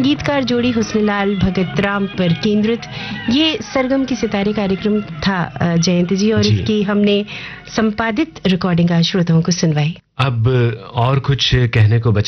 संगीतकार जोड़ी हुस्नलाल भगत राम पर केंद्रित ये सरगम की सितारे कार्यक्रम था जयंत जी, और इसकी हमने संपादित रिकॉर्डिंग आज श्रोताओं को सुनवाई। अब और कुछ कहने को बचा